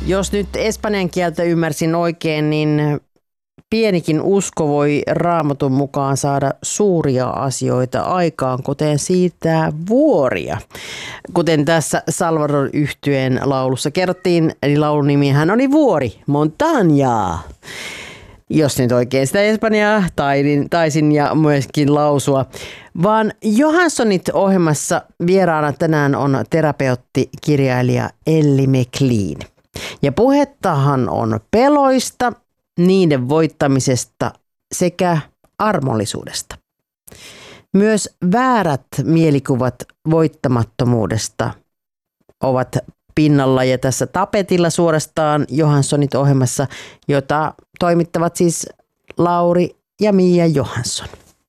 Jos nyt espanjan kieltä ymmärsin oikein, niin pienikin usko voi Raamatun mukaan saada suuria asioita aikaan, kuten siirtää vuoria. Kuten tässä Salvador Yhtyeen laulussa kerrottiin, eli laulun nimihän oli Vuori, Montaña. Jos nyt oikein sitä espanjaa taisin ja myöskin lausua. Vaan Johanssonit ohjelmassa vieraana tänään on terapeutti, kirjailija Elli McLean. Ja puhettahan on peloista, niiden voittamisesta sekä armollisuudesta. Myös väärät mielikuvat voittamattomuudesta ovat pinnalla ja tässä tapetilla suorastaan Johanssonit ohjelmassa, jota toimittavat siis Lauri ja Mia Johansson.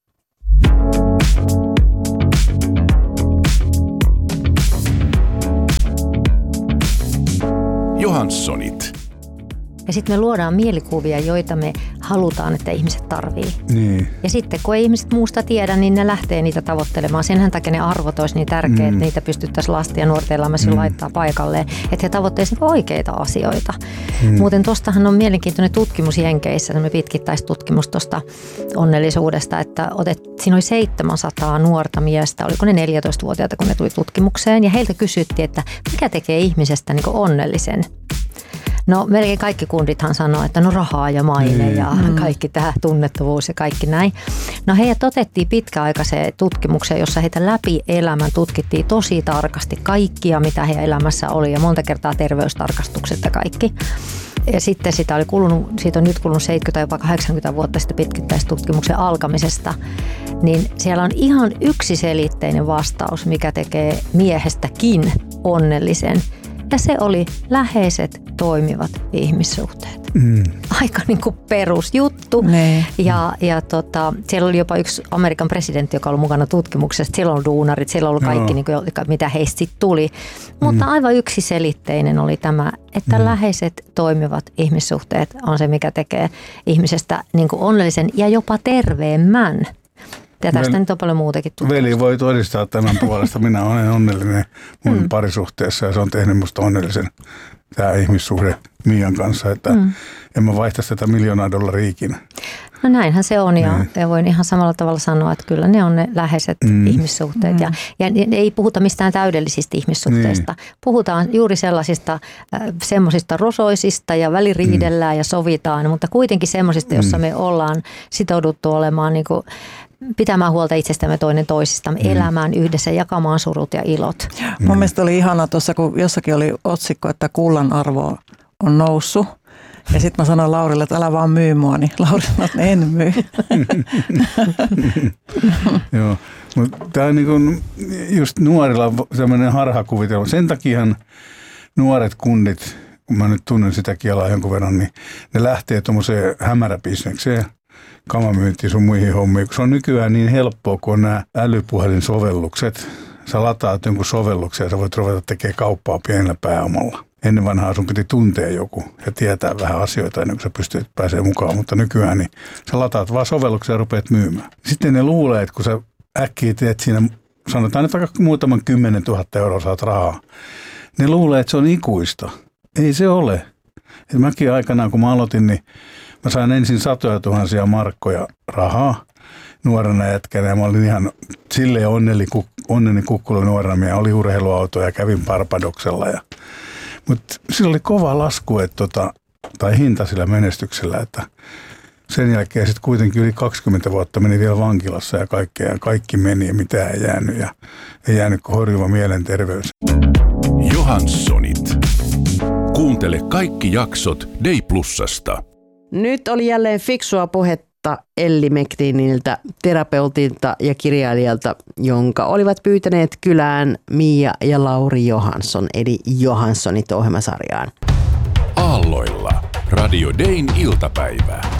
Johanssonit. Ja sitten me luodaan mielikuvia, joita me halutaan, että ihmiset tarvii. Niin. Ja sitten kun ei ihmiset muusta tiedä, niin ne lähtee niitä tavoittelemaan. Senhän takia ne arvot olisi niin tärkeät, että niitä pystyttäisiin lasten ja nuorten elämässä laittaa paikalleen. Että he tavoitteisivat oikeita asioita. Muuten tuostahan on mielenkiintoinen tutkimus Jenkeissä, semmoinen pitkittäistutkimus tuosta onnellisuudesta, että siinä oli 700 nuorta miestä, oliko ne 14-vuotiaita, kun ne tuli tutkimukseen. Ja heiltä kysyttiin, että mikä tekee ihmisestä niin kuin onnellisen. No melkein kaikki kundithan sanoo, että no rahaa ja maine ja kaikki tämä tunnettavuus ja kaikki näin. No heidät otettiin pitkäaikaiseen tutkimukseen, jossa heitä läpi elämän tutkittiin tosi tarkasti kaikkia, mitä heidän elämässä oli ja monta kertaa terveystarkastukset ja kaikki. Ja sitten siitä on nyt kulunut 70 jopa 80 vuotta sitten pitkittäistutkimuksen alkamisesta, niin siellä on ihan yksiselitteinen vastaus, mikä tekee miehestäkin onnellisen. Ja se oli läheiset toimivat ihmissuhteet. Aika niin kuin perusjuttu. Ja siellä oli jopa yksi Amerikan presidentti, joka oli mukana tutkimuksessa. Siellä on duunarit, siellä on ollut kaikki, niin kuin, mitä heistä sitten tuli. Mutta aivan yksiselitteinen oli tämä, että läheiset toimivat ihmissuhteet on se, mikä tekee ihmisestä niin kuin onnellisen ja jopa terveemmän. Ja tästä nyt on paljon muutakin tutkimusta. Veli voi todistaa tämän puolesta. Minä olen onnellinen mun parisuhteessa ja se on tehnyt musta onnellisen tämä ihmissuhde Mian kanssa, että en mä vaihtaisi tätä $1 miljoonaa ikinä. No näinhän se on ja voin ihan samalla tavalla sanoa, että kyllä ne on ne läheiset ihmissuhteet. Ja ei puhuta mistään täydellisistä ihmissuhteista. Puhutaan juuri sellaisista semmoisista rosoisista ja väliriidellään ja sovitaan, mutta kuitenkin semmoisista, jossa me ollaan sitouduttu olemaan niin kuin pitämään huolta itsestämme toinen toisistamme, elämään yhdessä, jakamaan surut ja ilot. Mun mielestä oli ihana tuossa, kun jossakin oli otsikko, että kullan arvo on noussut. Ja sitten mä sanoin Laurille, että älä vaan myy mua, niin Lauri sanoi, että en myy. Joo, mutta tämä on niin kuin just nuorilla sellainen harhakuvitelma. Sen takiahan nuoret kundit, kun mä nyt tunnen sitä kielaa jonkun verran, niin ne lähtee tuommoiseen hämäräbisnekseen. Kamamyyntiin sun muihin hommiin, kun se on nykyään niin helppoa, kun on nämä älypuhelinsovellukset. Sä lataat jonkun sovelluksen ja sä voit ruveta tekemään kauppaa pienellä pääomalla. Ennen vanhaa sun piti tuntea joku ja tietää vähän asioita ennen kuin sä pystyt pääsemään mukaan, mutta nykyään niin sä lataat vaan sovelluksia ja rupeat myymään. Sitten ne luulee, että kun sä äkkiä teet siinä, sanotaan nyt vaikka muutaman 10 000 € saat rahaa, ne luulee, että se on ikuista. Ei se ole. Et mäkin aikanaan, kun mä aloitin, niin mä sain ensin 100 000 markkoja rahaa nuorena jätkänä ja mä olin ihan silleen onnellinen kukkulu nuorena. Ja oli urheiluauto ja kävin Barbadoksella. Mutta sillä oli kova lasku tai hinta sillä menestyksellä, että sen jälkeen sitten kuitenkin yli 20 vuotta meni vielä vankilassa ja kaikki meni ja mitään ei jäänyt. Ja ei jäänyt kuin horjuva mielenterveys. Johanssonit. Kuuntele kaikki jaksot Day Plusasta. Nyt oli jälleen fiksua puhetta Elli McLeanilta, terapeutilta ja kirjailijalta, jonka olivat pyytäneet kylään Mia ja Lauri Johansson, eli Johanssonit ohjelmasarjaan. Aalloilla Radio Dayn iltapäivää.